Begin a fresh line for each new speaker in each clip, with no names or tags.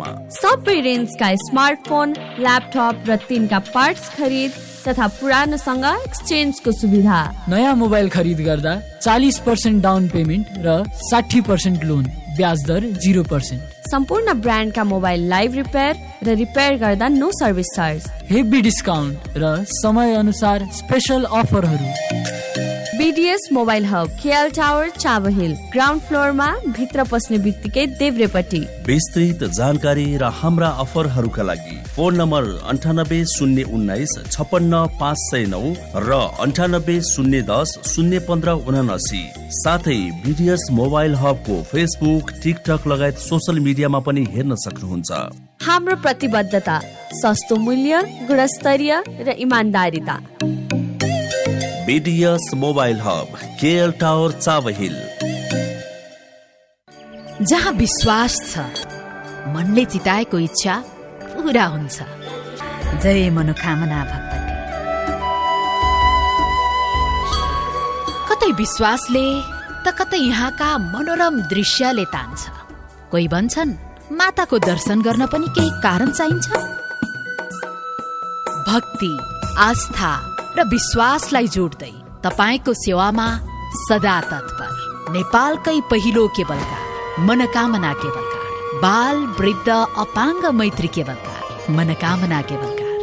मूल्यमा।
सबै रेन्जका smartphone, laptop र तिनका पार्ट्स खरिद तथा पुरानोसँग एक्सचेन्जको सुविधा।
नयाँ मोबाइल खरिद गर्दा 40% डाउन पेमेन्ट र 60% लोन, ब्याज दर 0%।
सम्पूर्ण ब्रान्डका मोबाइल लाइभ रिपेयर र रिपेयर गर्दा no service charge.
Heavy discount र समय अनुसार स्पेशल अफरहरू।
BDS mobile hub, KL tower, Chabahil, ground फ्लोरमा, भित्र पस्ने बित्तिकै देब्रेपट्टि।
विस्तृत जानकारी र हाम्रा अफरहरूका लागि फोन नम्बर 9801956509 र 9801001579। साथै BDS मोबाइल हबको फेसबुक, टिकटक लगायत सोशल मिडियामा पनि हेर्न सक्नुहुन्छ।
हाम्रो प्रतिबद्धता सस्तो मूल्य, गुणस्तरीय र इमान्दारिता।
BDS mobile hub, KL tower, Chabahil.
जहाँ विश्वास छ, मनले चिताएको इच्छा पूरा हुन्छ। जय मनोकामना भगवती। कतै विश्वासले त कतै यहाँका मनोरम दृश्यले तान्छ। कोही भन्छन् माताको दर्शन गर्न पनि केही कारण चाहिन्छ। भक्ति, आस्था र विश्वासलाई जोड्दै तपाईको सेवामा सदा तत्पर। नेपालकै पहिलो केबल कार, मनोकामना केबल कार। बाल, वृद्ध, अपाङ्ग मैत्री cable car, Manokamana cable car.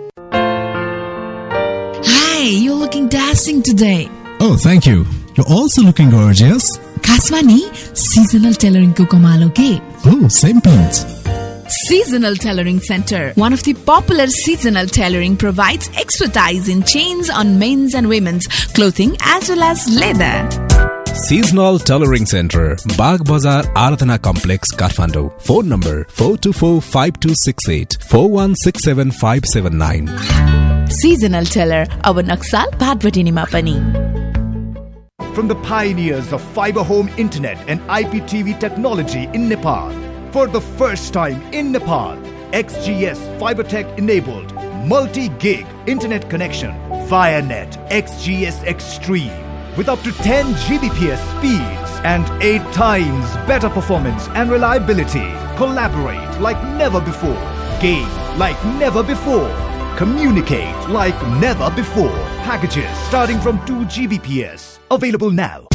Hi, you're looking dashing today.
Oh, thank you. You're also looking gorgeous.
खासमा नि seasonal tailoring को कमाल हो के?
Oh, same pants.
Seasonal Tailoring Center, one of the popular seasonal tailoring, provides expertise in chains on men's and women's clothing as well as leather.
Seasonal Tailoring Center, Bagh Bazar, Aradhana Complex, Kathmandu. Phone number 424-5268, 4167579.
Seasonal Tailor, our Naksal Bhatbhatinima pani.
From the pioneers of fiber home internet and IPTV technology in Nepal, for the first time in Nepal, XGS FiberTech enabled multi-gig internet connection via net XGS Extreme with up to 10 Gbps speeds and 8 times better performance and reliability. Collaborate like never before. Game like never before. Communicate like never before. Packages starting from 2 Gbps. Available now.